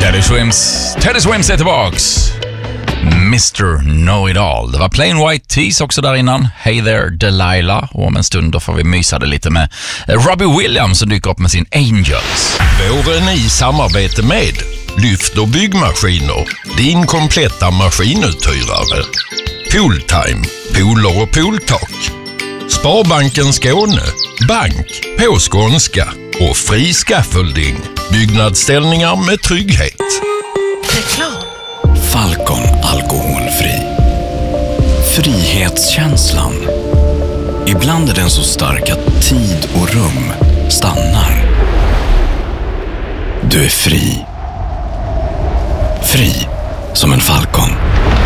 Teddy Swims är tillbaks. Mr. Know-It-All. Det var Plain White Tees också där innan. Hey There Delilah. Och om en stund då får vi mysa det lite med Robbie Williams som dyker upp med sin Angels. Våren i samarbete med Lyft och byggmaskiner. Din kompletta maskinuthyrare. Pooltime. Pooler och pooltak. Sparbanken Skåne. Bank på skånska. Och fri scaffolding. Byggnadsställningar med trygghet. Reklam. Falcon alkoholfri. Frihetskänslan. Ibland är den så stark att tid och rum stannar. Du är fri. Fri som en falcon.